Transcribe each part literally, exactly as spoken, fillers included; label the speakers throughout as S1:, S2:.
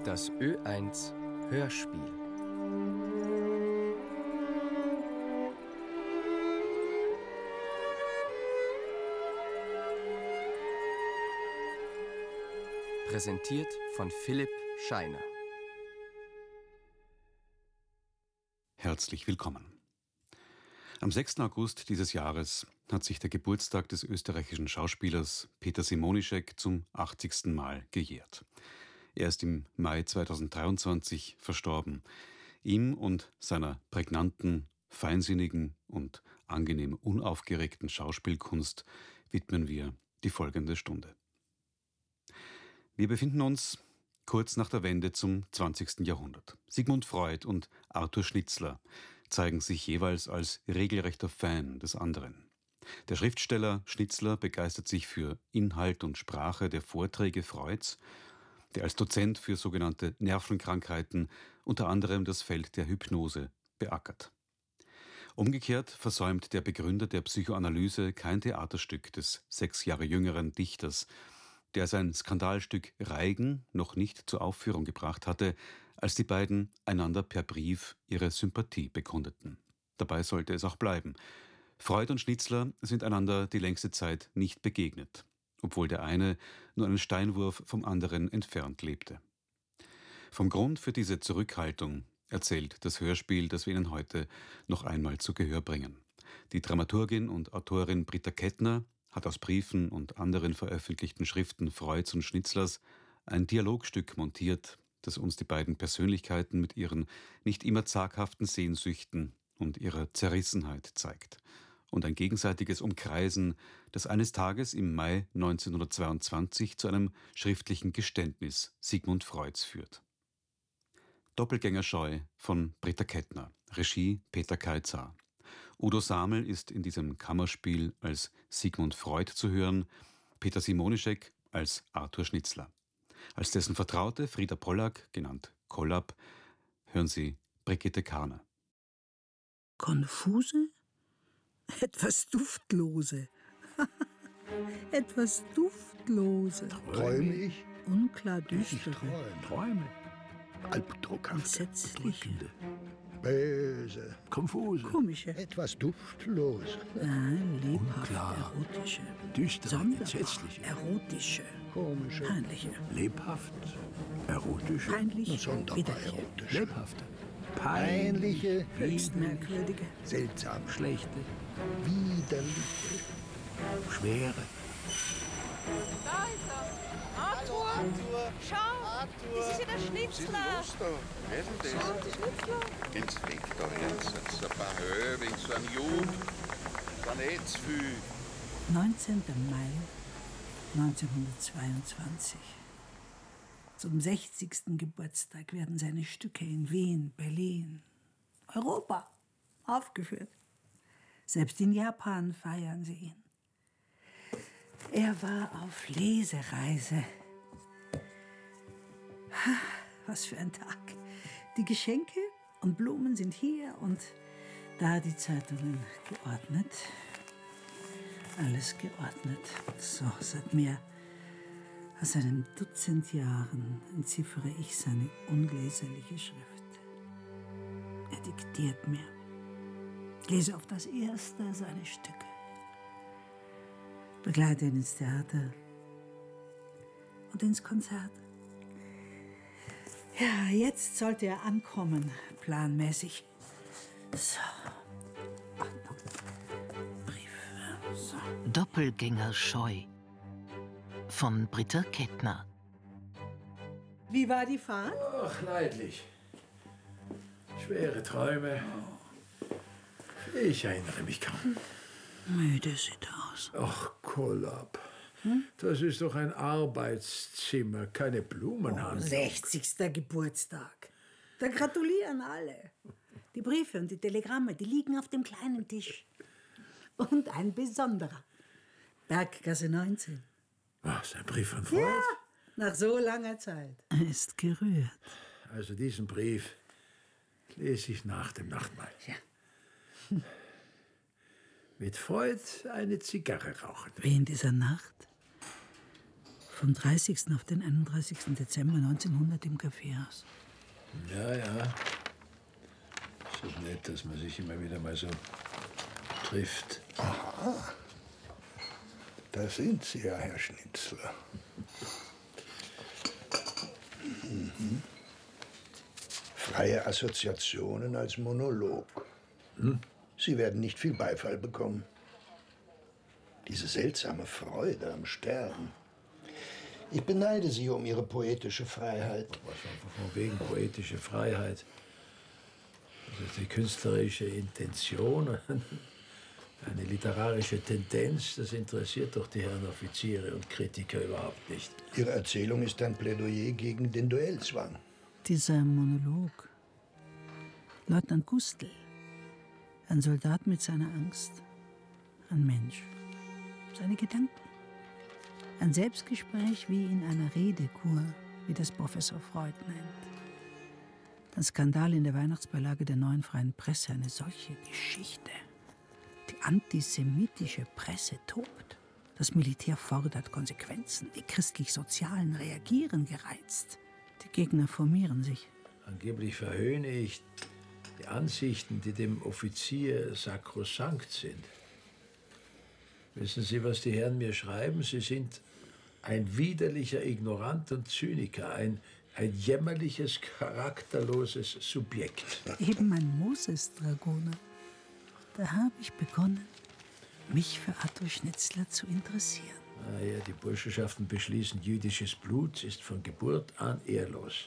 S1: Das Ö eins Hörspiel. Präsentiert von Philipp Scheiner.
S2: Herzlich willkommen. Am sechsten August dieses Jahres hat sich der Geburtstag des österreichischen Schauspielers Peter Simonischek zum achtzigsten Mal gejährt. Er ist im Mai zweitausenddreiundzwanzig verstorben. Ihm und seiner prägnanten, feinsinnigen und angenehm unaufgeregten Schauspielkunst widmen wir die folgende Stunde. Wir befinden uns kurz nach der Wende zum zwanzigsten Jahrhundert. Sigmund Freud und Arthur Schnitzler zeigen sich jeweils als regelrechter Fan des anderen. Der Schriftsteller Schnitzler begeistert sich für Inhalt und Sprache der Vorträge Freuds, der als Dozent für sogenannte Nervenkrankheiten unter anderem das Feld der Hypnose beackert. Umgekehrt versäumt der Begründer der Psychoanalyse kein Theaterstück des sechs Jahre jüngeren Dichters, der sein Skandalstück Reigen noch nicht zur Aufführung gebracht hatte, als die beiden einander per Brief ihre Sympathie bekundeten. Dabei sollte es auch bleiben. Freud und Schnitzler sind einander die längste Zeit nicht begegnet, obwohl der eine nur einen Steinwurf vom anderen entfernt lebte. Vom Grund für diese Zurückhaltung erzählt das Hörspiel, das wir Ihnen heute noch einmal zu Gehör bringen. Die Dramaturgin und Autorin Britta Kettner hat aus Briefen und anderen veröffentlichten Schriften Freuds und Schnitzlers ein Dialogstück montiert, das uns die beiden Persönlichkeiten mit ihren nicht immer zaghaften Sehnsüchten und ihrer Zerrissenheit zeigt und ein gegenseitiges Umkreisen, das eines Tages im Mai neunzehnhundertzweiundzwanzig zu einem schriftlichen Geständnis Sigmund Freuds führt. Doppelgängerscheu von Britta Kettner, Regie Peter Kaizar. Udo Samel ist in diesem Kammerspiel als Sigmund Freud zu hören, Peter Simonischek als Arthur Schnitzler. Als dessen Vertraute Frieda Pollack, genannt Kollab, hören Sie Brigitte Karner.
S3: Konfuse? Etwas Duftlose. Etwas Duftlose.
S4: Träume ich?
S3: Unklar
S4: Ich
S3: düstere.
S4: träume.
S5: Träume,
S4: Albtraumhafte.
S3: Entsetzliche.
S5: drückende,
S4: Böse.
S5: konfuse,
S3: Komische.
S4: Etwas duftlos.
S3: Nein, lebhaft
S5: Unklar.
S3: erotische.
S5: düstere,
S3: Sonderbar
S5: entsetzliche,
S3: erotische.
S4: Komische.
S3: Peinliche.
S5: lebhaft, erotische,
S3: Peinlich.
S4: Sonderbar
S3: Widerliche.
S4: erotische.
S5: lebhafte,
S4: Peinliche.
S3: Höchst merkwürdige.
S4: Seltsam.
S5: schlechte,
S4: Widerliche.
S5: schwere,
S6: Da ist er. Arthur!
S7: Arthur!
S6: Schau!
S7: Arthur!
S6: Das ist ja der Schnitzler!
S7: Was ist denn los da? Wer ist denn
S6: Schau,
S7: das?
S6: der Schnitzler!
S7: Geht's weg da jetzt? Jetzt ein paar Höhe wegen so einem Jugend. Dann eh zu viel.
S3: neunzehnten Mai neunzehnhundertzweiundzwanzig. Zum sechzigsten Geburtstag werden seine Stücke in Wien, Berlin, Europa aufgeführt. Selbst in Japan feiern sie ihn. Er war auf Lesereise. Ha, was für ein Tag. Die Geschenke und Blumen sind hier und da die Zeitungen geordnet. Alles geordnet. So, seit mehr als einem Dutzend Jahren entziffere ich seine unleserliche Schrift. Er diktiert mir. Lese auf das erste seine Stücke. Begleite ihn ins Theater und ins Konzert. Ja, jetzt sollte er ankommen, planmäßig. So. Achtung. Brief. So.
S8: Doppelgängerscheu von Britta Kettner.
S3: Wie war die Fahrt?
S5: ach, leidlich, schwere Träume. Ich erinnere mich kaum.
S3: Müde sieht er aus.
S5: Ach, Kollab, das ist doch ein Arbeitszimmer, keine Blumenhandlung.
S3: sechzigsten Geburtstag. Da gratulieren alle. Die Briefe und die Telegramme, die liegen auf dem kleinen Tisch. Und ein besonderer. Berggasse neunzehn.
S5: Was, ein Brief von Freud?
S3: Ja, nach so langer Zeit. Er ist gerührt.
S5: Also diesen Brief lese ich nach dem Nachtmahl.
S3: Ja.
S5: Mit Freud eine Zigarre rauchen.
S3: Wie in dieser Nacht Vom dreißigsten auf den einunddreißigsten Dezember neunzehnhundert im Kaffeehaus.
S5: Ja, ja. Ist das nett, dass man sich immer wieder mal so trifft.
S4: Aha. Da sind Sie ja, Herr Schnitzler. Mhm. Freie Assoziationen als Monolog.
S5: Hm?
S4: Sie werden nicht viel Beifall bekommen. Diese seltsame Freude am Sterben. Ich beneide Sie um Ihre poetische Freiheit.
S5: Was von wegen poetische Freiheit? Das ist die künstlerische Intention, eine literarische Tendenz, das interessiert doch die Herren Offiziere und Kritiker überhaupt nicht.
S4: Ihre Erzählung ist ein Plädoyer gegen den Duellzwang.
S3: Dieser Monolog. Leutnant Gustl, ein Soldat mit seiner Angst, ein Mensch, seine Gedanken. Ein Selbstgespräch wie in einer Redekur, wie das Professor Freud nennt. Ein Skandal in der Weihnachtsbeilage der Neuen Freien Presse, eine solche Geschichte. Die antisemitische Presse tobt. Das Militär fordert Konsequenzen. Die Christlich-Sozialen reagieren gereizt. Die Gegner formieren sich.
S5: Angeblich verhöhne ich die Ansichten, die dem Offizier sakrosankt sind. Wissen Sie, was die Herren mir schreiben? Sie sind ein widerlicher Ignorant und Zyniker, ein, ein jämmerliches, charakterloses Subjekt.
S3: Eben ein Moses-Dragoner. Da habe ich begonnen, mich für Arthur Schnitzler zu interessieren.
S5: Ah ja, die Burschenschaften beschließen, jüdisches Blut ist von Geburt an ehrlos.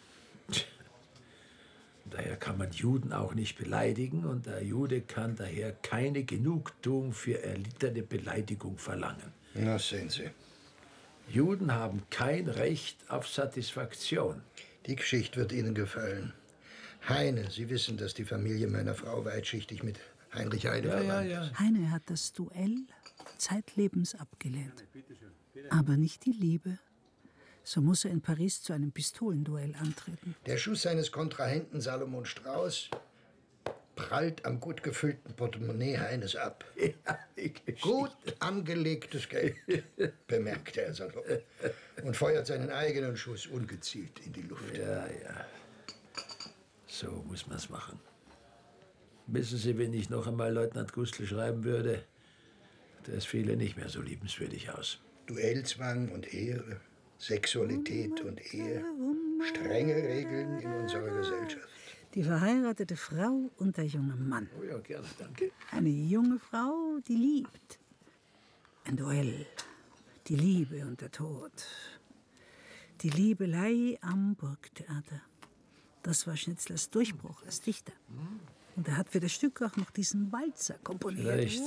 S5: Daher kann man Juden auch nicht beleidigen und der Jude kann daher keine Genugtuung für erlittene Beleidigung verlangen.
S4: Na, sehen Sie.
S5: Juden haben kein Recht auf Satisfaktion.
S4: Die Geschichte wird Ihnen gefallen. Heine, Sie wissen, dass die Familie meiner Frau weitschichtig mit Heinrich Heine
S5: Ja, ja,
S4: verwandt
S5: ja.
S4: ist.
S3: Heine hat das Duell zeitlebens abgelehnt. Aber nicht die Liebe. So muss er in Paris zu einem Pistolenduell antreten.
S4: Der Schuss seines Kontrahenten Salomon Strauß prallt am gut gefüllten Portemonnaie Heines ab.
S5: Ja, die Geschichte.
S4: Gut angelegtes Geld, bemerkte er salopp und feuert seinen eigenen Schuss ungezielt in die Luft.
S5: Ja, ja. So muss man's machen. Wissen Sie, wenn ich noch einmal Leutnant Gustl schreiben würde, das fiele nicht mehr so liebenswürdig aus.
S4: Duellzwang und Ehre, Sexualität und Ehe, strenge Regeln in unserer Gesellschaft.
S3: Die verheiratete Frau und der junge Mann.
S5: Oh ja, gerne, danke.
S3: Eine junge Frau, die liebt. Ein Duell. Die Liebe und der Tod. Die Liebelei am Burgtheater. Das war Schnitzlers Durchbruch als Dichter. Und er hat für das Stück auch noch diesen Walzer komponiert.
S5: Vielleicht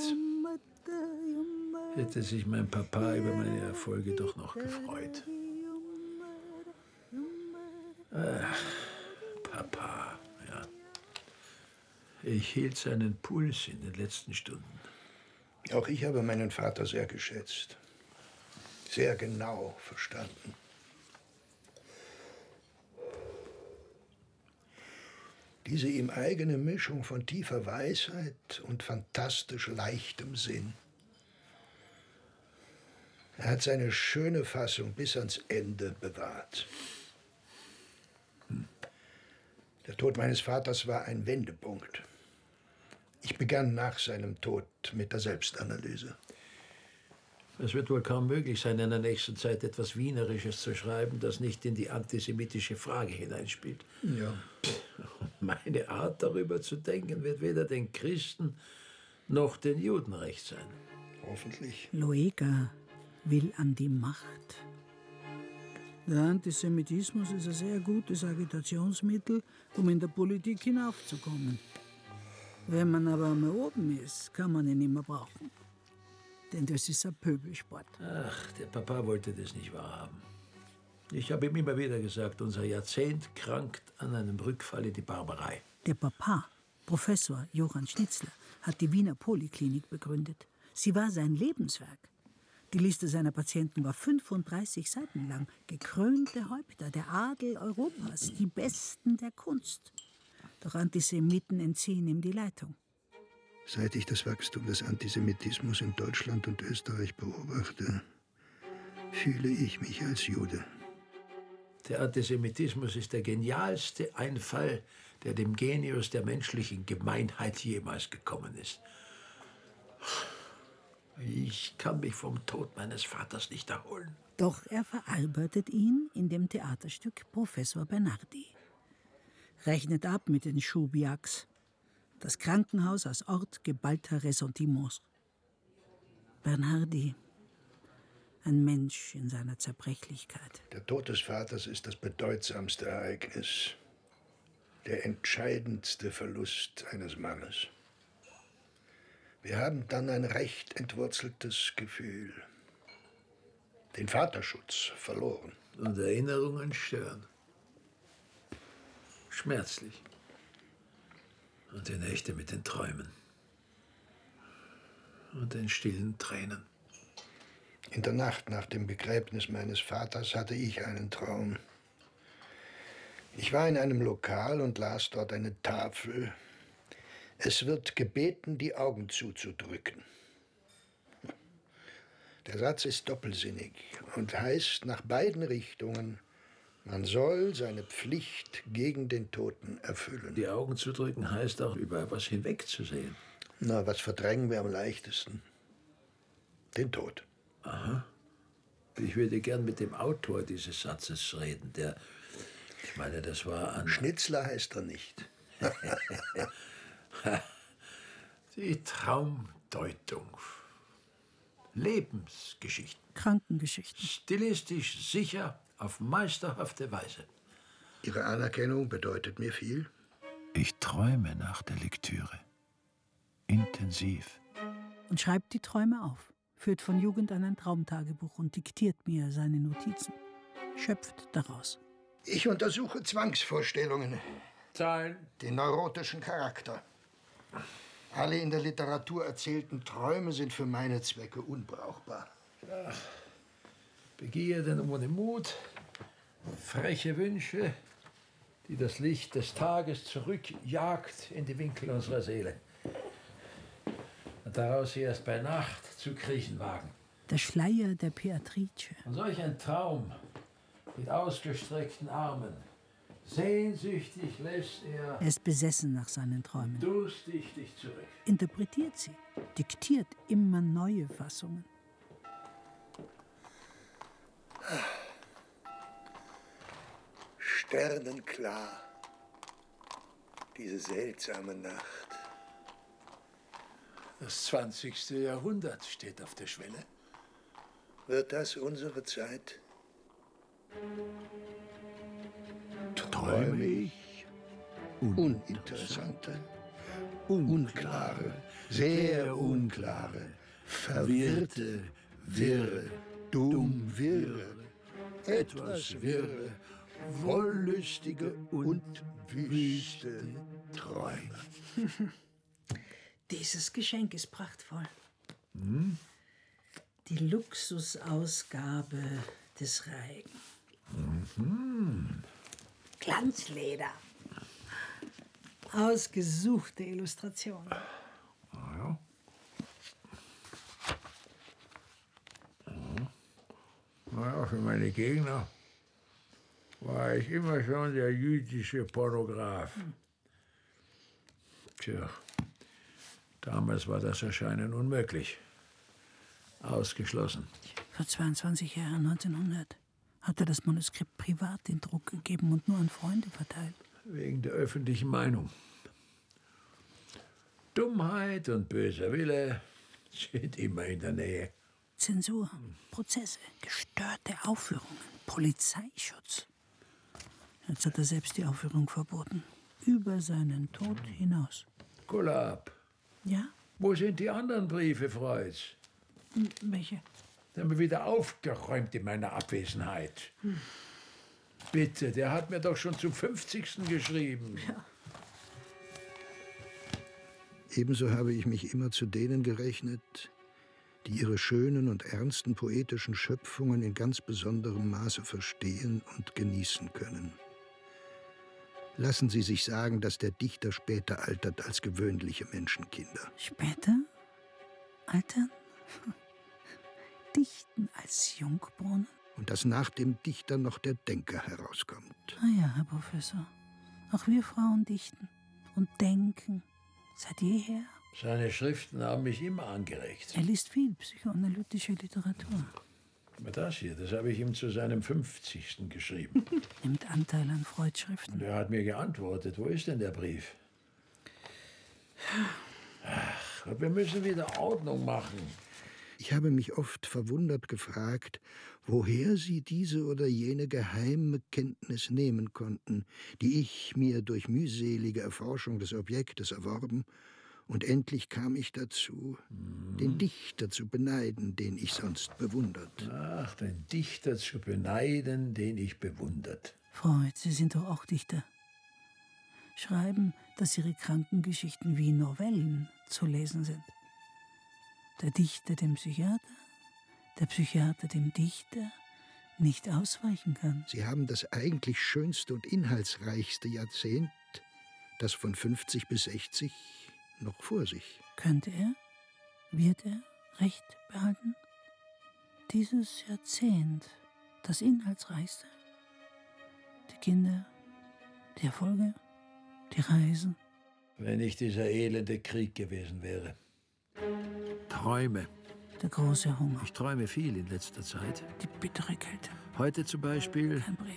S5: hätte sich mein Papa über meine Erfolge doch noch gefreut. Ach, Papa, ja. Ich hielt seinen Puls in den letzten Stunden.
S4: Auch ich habe meinen Vater sehr geschätzt. Sehr genau verstanden. Diese ihm eigene Mischung von tiefer Weisheit und fantastisch leichtem Sinn. Er hat seine schöne Fassung bis ans Ende bewahrt. Der Tod meines Vaters war ein Wendepunkt. Ich begann nach seinem Tod mit der Selbstanalyse.
S5: Es wird wohl kaum möglich sein, in der nächsten Zeit etwas Wienerisches zu schreiben, das nicht in die antisemitische Frage hineinspielt.
S4: Ja.
S5: Meine Art, darüber zu denken, wird weder den Christen noch den Juden recht sein.
S4: Hoffentlich.
S3: Loega will an die Macht. Der Antisemitismus ist ein sehr gutes Agitationsmittel, um in der Politik hinaufzukommen. Wenn man aber einmal oben ist, kann man ihn nicht mehr brauchen. Denn das ist ein Pöbelsport.
S5: Ach, der Papa wollte das nicht wahrhaben. Ich habe ihm immer wieder gesagt, unser Jahrzehnt krankt an einem Rückfall in die Barbarei.
S3: Der Papa, Professor Johann Schnitzler, hat die Wiener Poliklinik begründet. Sie war sein Lebenswerk. Die Liste seiner Patienten war fünfunddreißig Seiten lang. Gekrönte Häupter, der Adel Europas, die Besten der Kunst. Doch Antisemiten entziehen ihm die Leitung.
S4: Seit ich das Wachstum des Antisemitismus in Deutschland und Österreich beobachte, fühle ich mich als Jude.
S5: Der Antisemitismus ist der genialste Einfall, der dem Genius der menschlichen Gemeinheit jemals gekommen ist. Ich kann mich vom Tod meines Vaters nicht erholen.
S3: Doch er verarbeitet ihn in dem Theaterstück Professor Bernardi. Rechnet ab mit den Schubiaks, das Krankenhaus als Ort geballter Ressentiments. Bernardi, ein Mensch in seiner Zerbrechlichkeit.
S4: Der Tod des Vaters ist das bedeutsamste Ereignis, der entscheidendste Verlust eines Mannes. Wir haben dann ein recht entwurzeltes Gefühl. Den Vaterschutz verloren.
S5: Und Erinnerungen stören. Schmerzlich. Und die Nächte mit den Träumen. Und den stillen Tränen.
S4: In der Nacht nach dem Begräbnis meines Vaters hatte ich einen Traum. Ich war in einem Lokal und las dort eine Tafel. Es wird gebeten, die Augen zuzudrücken. Der Satz ist doppelsinnig und heißt nach beiden Richtungen, man soll seine Pflicht gegen den Toten erfüllen.
S5: Die Augen zudrücken heißt auch, über etwas hinwegzusehen.
S4: Na, was verdrängen wir am leichtesten? Den Tod.
S5: Aha. Ich würde gern mit dem Autor dieses Satzes reden, der, ich meine, das war an...
S4: Schnitzler heißt er nicht.
S5: Die Traumdeutung. Lebensgeschichten.
S3: Krankengeschichten.
S5: Stilistisch sicher, auf meisterhafte Weise.
S4: Ihre Anerkennung bedeutet mir viel.
S5: Ich träume nach der Lektüre. Intensiv.
S3: Und schreibt die Träume auf, führt von Jugend an ein Traumtagebuch und diktiert mir seine Notizen. Schöpft daraus.
S4: Ich untersuche Zwangsvorstellungen.
S5: Zahlen.
S4: Den neurotischen Charakter. Alle in der Literatur erzählten Träume sind für meine Zwecke unbrauchbar.
S5: Ach, Begierden ohne Mut, freche Wünsche, die das Licht des Tages zurückjagt in die Winkel unserer Seele. Und daraus sie erst bei Nacht zu kriechen wagen.
S3: Der Schleier der Beatrice.
S5: Und solch ein Traum mit ausgestreckten Armen, sehnsüchtig lässt er...
S3: Er ist besessen nach seinen Träumen.
S5: Durstig dich zurück.
S3: Interpretiert sie, diktiert immer neue Fassungen.
S4: Sternenklar, diese seltsame Nacht.
S5: Das zwanzigste Jahrhundert steht auf der Schwelle.
S4: Wird das unsere Zeit?
S5: Träume ich?
S4: Uninteressante, unklare, sehr unklare, verwirrte, wirre, dumm wirre, etwas wirre, wollüstige und wüste Träume.
S3: Dieses Geschenk ist prachtvoll.
S5: Hm?
S3: Die Luxusausgabe des Reigen.
S5: Mhm.
S3: Glanzleder. Ausgesuchte Illustration.
S5: Ah, ja. Mhm. Naja, für meine Gegner war ich immer schon der jüdische Pornograf. Hm. Tja, damals war das Erscheinen unmöglich. Ausgeschlossen.
S3: Vor zweiundzwanzig Jahren, neunzehnhundert, hat er das Manuskript privat in Druck gegeben und nur an Freunde verteilt.
S5: Wegen der öffentlichen Meinung. Dummheit und böser Wille sind immer in der Nähe.
S3: Zensur, Prozesse, gestörte Aufführungen, Polizeischutz. Jetzt hat er selbst die Aufführung verboten. Über seinen Tod hinaus.
S5: Kollab.
S3: Ja?
S5: Wo sind die anderen Briefe, Freuds?
S3: Hm, welche?
S5: Die haben wir wieder aufgeräumt in meiner Abwesenheit. Hm. Bitte, der hat mir doch schon zum fünfzigsten geschrieben.
S3: Ja.
S4: Ebenso habe ich mich immer zu denen gerechnet, die ihre schönen und ernsten poetischen Schöpfungen in ganz besonderem Maße verstehen und genießen können. Lassen Sie sich sagen, dass der Dichter später altert als gewöhnliche Menschenkinder.
S3: Später? Altern? Dichten als Jungbrunnen?
S4: Und dass nach dem Dichter noch der Denker herauskommt.
S3: Ah ja, Herr Professor. Auch wir Frauen dichten und denken. Seit jeher.
S5: Seine Schriften haben mich immer angeregt.
S3: Er liest viel psychoanalytische Literatur.
S5: Aber das hier, das habe ich ihm zu seinem fünfzigsten geschrieben.
S3: Nimmt Anteil an Freud-Schriften.
S5: Und er hat mir geantwortet. Wo ist denn der Brief? Ach, wir müssen wieder Ordnung machen.
S4: Ich habe mich oft verwundert gefragt, woher Sie diese oder jene geheime Kenntnis nehmen konnten, die ich mir durch mühselige Erforschung des Objektes erworben, und endlich kam ich dazu, mhm. den Dichter zu beneiden, den ich sonst bewundert.
S5: Ach, den Dichter zu beneiden, den ich bewundert.
S3: Freud, Sie sind doch auch Dichter. Schreiben, dass Ihre Krankengeschichten wie Novellen zu lesen sind. Der Dichter dem Psychiater, der Psychiater dem Dichter nicht ausweichen kann.
S4: Sie haben das eigentlich schönste und inhaltsreichste Jahrzehnt, das von fünfzig bis sechzig, noch vor sich.
S3: Könnte er, wird er Recht behalten? Dieses Jahrzehnt, das inhaltsreichste? Die Kinder, die Erfolge, die Reisen?
S5: Wenn nicht dieser elende Krieg gewesen wäre. Träume.
S3: Der große Hunger.
S5: Ich träume viel in letzter Zeit.
S3: Die bittere Kälte.
S5: Heute zum Beispiel
S3: Kein Brief.